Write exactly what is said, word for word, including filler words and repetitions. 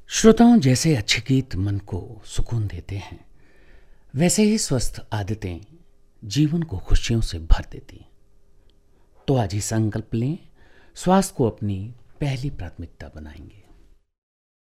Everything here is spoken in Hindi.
श्रोताओं, जैसे अच्छे गीत मन को सुकून देते हैं, वैसे ही स्वस्थ आदतें जीवन को खुशियों से भर देती हैं। तो आज ही संकल्प लें, स्वास्थ्य को अपनी पहली प्राथमिकता बनाएंगे।